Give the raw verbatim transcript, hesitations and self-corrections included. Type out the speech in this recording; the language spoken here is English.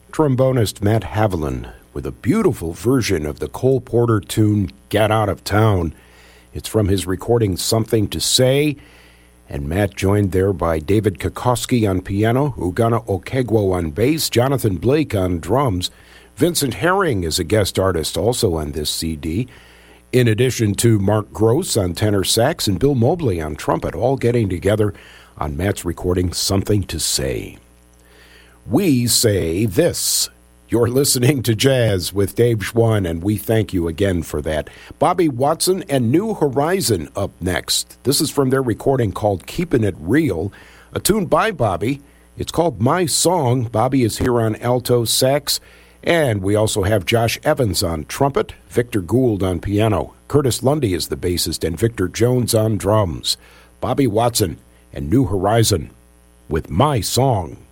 trombonist Matt Haviland with a beautiful version of the Cole Porter tune Get Out of Town. It's from his recording Something to Say, and Matt joined there by David Kokoski on piano, Ugana Okegwo on bass, Jonathan Blake on drums. Vincent Herring is a guest artist also on this C D, in addition to Mark Gross on tenor sax and Bill Mobley on trumpet, all getting together on Matt's recording Something to Say. We say this. You're listening to Jazz with Dave Schwann, and we thank you again for that. Bobby Watson and New Horizon up next. This is from their recording called Keepin' It Real, a tune by Bobby. It's called My Song. Bobby is here on alto sax, and we also have Josh Evans on trumpet, Victor Gould on piano, Curtis Lundy is the bassist, and Victor Jones on drums. Bobby Watson and New Horizon with My Song.